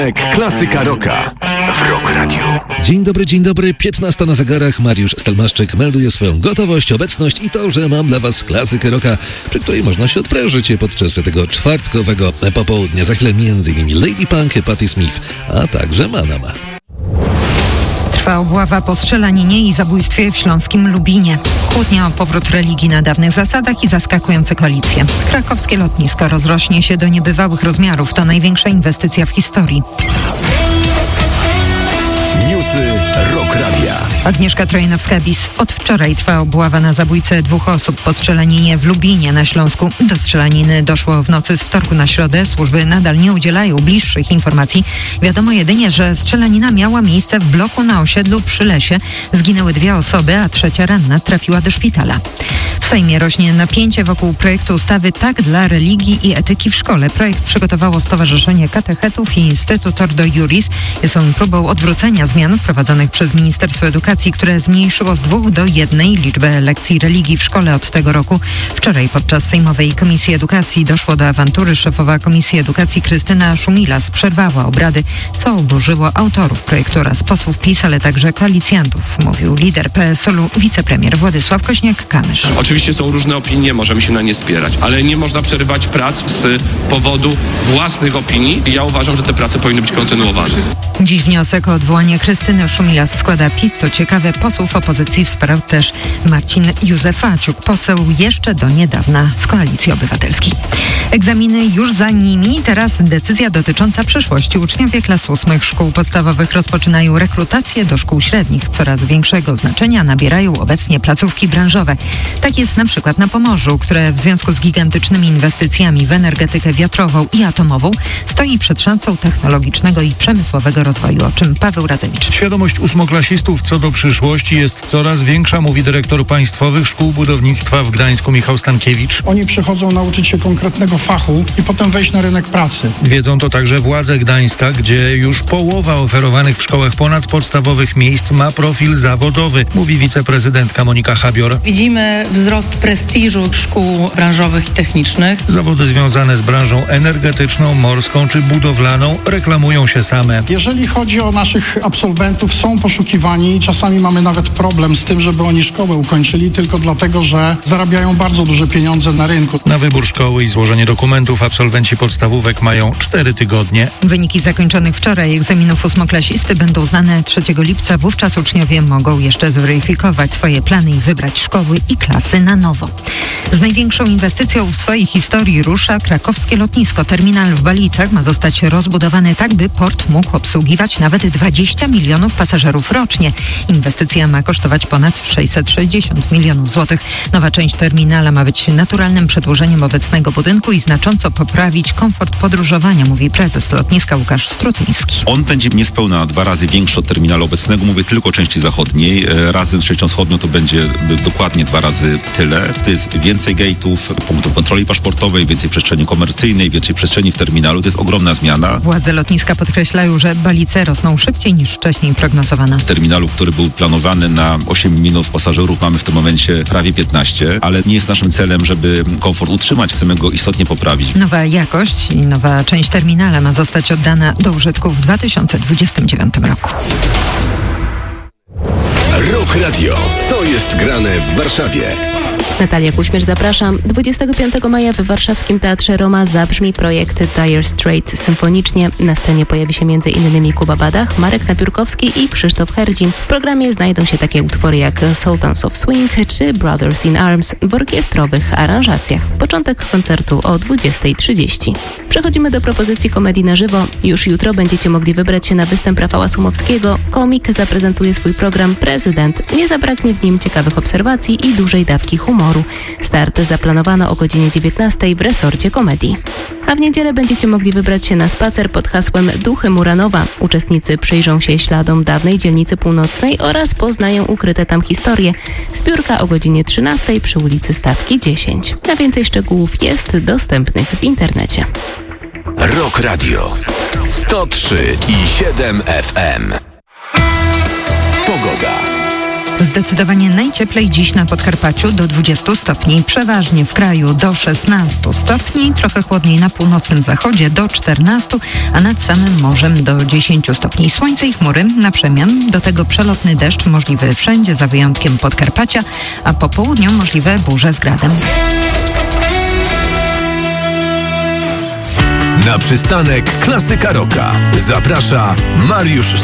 Klasyka rocka w Rock Radio. Dzień dobry, 15 na zegarach. Mariusz Stelmaszczyk melduje swoją gotowość, obecność i to, że mam dla Was klasykę rocka, przy której można się odprężyć podczas tego czwartkowego popołudnia. Za chwilę m.in. Lady Punk, Patti Smith, a także Manama. Trwa obława po strzelaninie i zabójstwie w śląskim Lubinie. Kłótnia o powrót religii na dawnych zasadach i zaskakujące koalicje. Krakowskie lotnisko rozrośnie się do niebywałych rozmiarów. To największa inwestycja w historii. Newsy Rock Radia. Agnieszka Trojanowska-Bis. Od wczoraj trwa obława na zabójcę 2 osób po strzelaninie w Lubinie na Śląsku. Do strzelaniny doszło w nocy z wtorku na środę. Służby nadal nie udzielają bliższych informacji. Wiadomo jedynie, że strzelanina miała miejsce w bloku na osiedlu przy lesie. Zginęły 2 osoby, a 3 ranna trafiła do szpitala. W Sejmie rośnie napięcie wokół projektu ustawy Tak dla religii i etyki w szkole. Projekt przygotowało Stowarzyszenie Katechetów i Instytut Ordo Iuris. Jest on próbą odwrócenia zmian wprowadzonych przez Ministerstwo Edukacji, które zmniejszyło z 2 do 1 liczbę lekcji religii w szkole od tego roku. Wczoraj podczas Sejmowej Komisji Edukacji doszło do awantury. Szefowa Komisji Edukacji Krystyna Szumilas przerwała obrady, co oburzyło autorów projektu oraz posłów PiS, ale także koalicjantów, mówił lider PSL-u wicepremier Władysław Kośniak-Kamysz. Oczywiście są różne opinie, możemy się na nie spierać, ale nie można przerywać prac z powodu własnych opinii i ja uważam, że te prace powinny być kontynuowane. Dziś wniosek o odwołanie Krystyny Szumilas składa PiS. Co ciekawe, posłów opozycji wspierał też Marcin Józefaciuk, poseł jeszcze do niedawna z Koalicji Obywatelskiej. Egzaminy już za nimi, teraz decyzja dotycząca przyszłości. Uczniowie klas 8 szkół podstawowych rozpoczynają rekrutację do szkół średnich. Coraz większego znaczenia nabierają obecnie placówki branżowe. Tak jest na przykład na Pomorzu, które w związku z gigantycznymi inwestycjami w energetykę wiatrową i atomową stoi przed szansą technologicznego i przemysłowego rozwoju, o czym Paweł Radzewicz. Świadomość ósmoklasistów co do przyszłości jest coraz większa, mówi dyrektor Państwowych Szkół Budownictwa w Gdańsku Michał Stankiewicz. Oni przychodzą nauczyć się konkretnego fachu i potem wejść na rynek pracy. Wiedzą to także władze Gdańska, gdzie już połowa oferowanych w szkołach ponadpodstawowych miejsc ma profil zawodowy, mówi wiceprezydentka Monika Habior. Widzimy wzrost prestiżu szkół branżowych i technicznych. Zawody związane z branżą energetyczną, morską czy budowlaną reklamują się same. Jeżeli chodzi o naszych absolwentów, są poszukiwani. Czasami mamy nawet problem z tym, żeby oni szkołę ukończyli tylko dlatego, że zarabiają bardzo duże pieniądze na rynku. Na wybór szkoły i złożenie dokumentów absolwenci podstawówek mają 4 tygodnie. Wyniki zakończonych wczoraj egzaminów ósmoklasisty będą znane 3 lipca. Wówczas uczniowie mogą jeszcze zweryfikować swoje plany i wybrać szkoły i klasy na nowo. Z największą inwestycją w swojej historii rusza krakowskie lotnisko. Terminal w Balicach ma zostać rozbudowany tak, by port mógł obsługiwać nawet 20 milionów pasażerów rocznie. Inwestycja ma kosztować ponad 660 milionów złotych. Nowa część terminala ma być naturalnym przedłużeniem obecnego budynku i znacząco poprawić komfort podróżowania, mówi prezes lotniska Łukasz Strutyński. On będzie niespełna 2 razy większy od terminalu obecnego, mówię tylko o części zachodniej. Razem z częścią wschodnią to będzie dokładnie 2 razy tyle. To jest więcej gate'ów, punktów kontroli paszportowej, więcej przestrzeni komercyjnej, więcej przestrzeni w terminalu. To jest ogromna zmiana. Władze lotniska podkreślają, że Balice rosną szybciej niż wcześniej prognozowano. W terminalu, który był planowany na 8 milionów pasażerów, mamy w tym momencie prawie 15, ale nie jest naszym celem, żeby komfort utrzymać, chcemy go istotnie poprawić. Nowa jakość i nowa część terminala ma zostać oddana do użytku w 2029 roku. Rock Radio. Co jest grane w Warszawie? Natalia Kuśmierz, zapraszam. 25 maja w warszawskim Teatrze Roma zabrzmi projekt Dire Straits symfonicznie. Na scenie pojawi się m.in. Kuba Badach, Marek Napiórkowski i Krzysztof Herdzin. W programie znajdą się takie utwory jak Sultans of Swing czy Brothers in Arms w orkiestrowych aranżacjach. Początek koncertu o 20:30. Przechodzimy do propozycji komedii na żywo. Już jutro będziecie mogli wybrać się na występ Rafała Sumowskiego. Komik zaprezentuje swój program Prezydent. Nie zabraknie w nim ciekawych obserwacji i dużej dawki humoru. Start zaplanowano o godzinie 19 w resorcie komedii. A w niedzielę będziecie mogli wybrać się na spacer pod hasłem Duchy Muranowa. Uczestnicy przyjrzą się śladom dawnej dzielnicy północnej oraz poznają ukryte tam historie. Zbiórka o godzinie 13 przy ulicy Stawki 10. A więcej szczegółów jest dostępnych w internecie. Rock Radio 103,7 FM. Pogoda. Zdecydowanie najcieplej dziś na Podkarpaciu do 20 stopni. Przeważnie w kraju do 16 stopni, trochę chłodniej na północnym zachodzie do 14, a nad samym morzem do 10 stopni. Słońce i chmury na przemian, do tego przelotny deszcz możliwy wszędzie za wyjątkiem Podkarpacia, a po południu możliwe burze z gradem. Na przystanek Klasyka Rocka zaprasza Mariusz